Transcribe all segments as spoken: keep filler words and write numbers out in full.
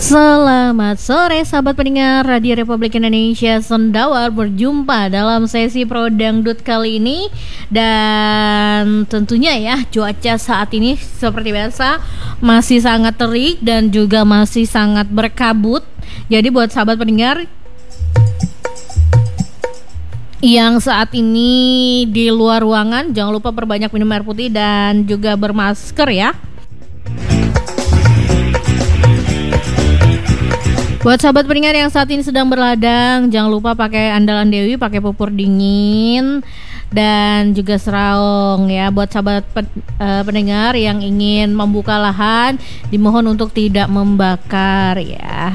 Selamat sore sahabat pendengar Radio Republik Indonesia Sendawar. Berjumpa dalam sesi Pro Dangdut kali ini. Dan tentunya ya, cuaca saat ini seperti biasa masih sangat terik dan juga masih sangat berkabut. Jadi buat sahabat pendengar yang saat ini di luar ruangan, jangan lupa perbanyak minum air putih dan juga bermasker ya. Buat sahabat pendengar yang saat ini sedang berladang, jangan lupa pakai andalan Dewi, pakai pupur dingin dan juga seraong ya. Buat sahabat pen, uh, pendengar yang ingin membuka lahan, dimohon untuk tidak membakar ya.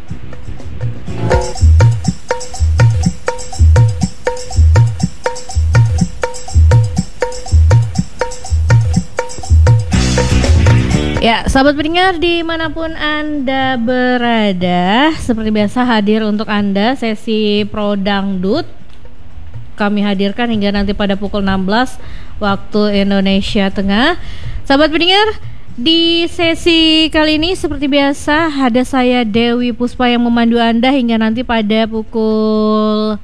Ya, sahabat pendengar dimanapun Anda berada, seperti biasa hadir untuk Anda sesi Pro Dangdut. Kami hadirkan hingga nanti pada pukul enam belas waktu Indonesia Tengah. Sahabat pendengar, di sesi kali ini seperti biasa ada saya Dewi Puspa yang memandu Anda hingga nanti pada pukul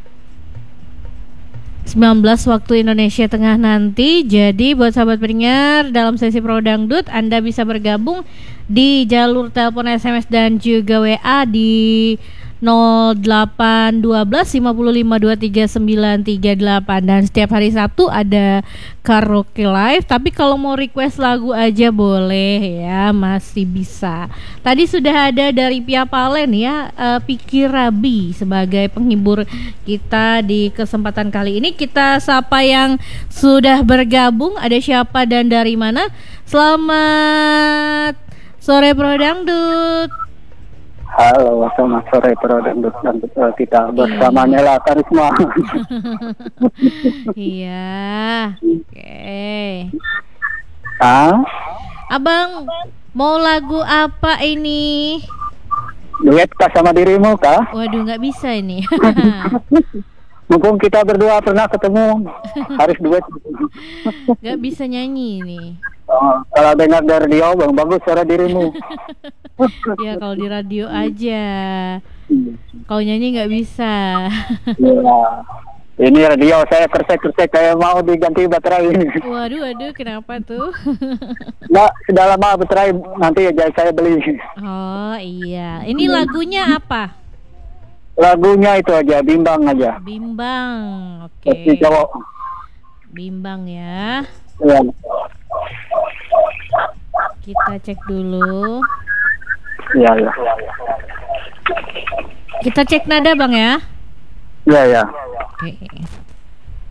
sembilan belas waktu Indonesia Tengah nanti. Jadi buat sahabat pendengar, dalam sesi Pro Dangdut Anda bisa bergabung di jalur telepon, S M S dan juga W A di nol delapan satu dua lima lima dua tiga sembilan tiga delapan. Dan setiap hari Sabtu ada karaoke live. Tapi kalau mau request lagu aja boleh ya, masih bisa. Tadi sudah ada dari Pia Palen ya, uh, Pikir Rabi sebagai penghibur kita di kesempatan kali ini. Kita sapa yang sudah bergabung, ada siapa dan dari mana. Selamat sore Pro Dangdut. Halo, selamat sore Pro Dangdut dan uh, kita bersama Nela Karisma. Iya. Oke. Okay. Ah? Abang mau lagu apa ini? Duet kah sama dirimu kah? Waduh, nggak bisa ini. Mumpung kita berdua pernah ketemu, harus duet. Nggak bisa nyanyi ini. Oh, kalau dengar dari radio, bang bagus suara dirimu. Ya kalau di radio aja. Kalau nyanyi nggak bisa. Ya. Ini radio saya kersek-kersek kayak mau diganti baterai. Waduh, waduh, kenapa tuh? Nah, sudah lama baterai, nanti ya saya beli. Oh iya, ini lagunya apa? Lagunya itu aja, Bimbang aja. Bimbang, oke. Okay. Bimbang ya. Ya. Kita cek dulu. Iya, ya. Kita cek nada bang ya. Iya, ya. Oke.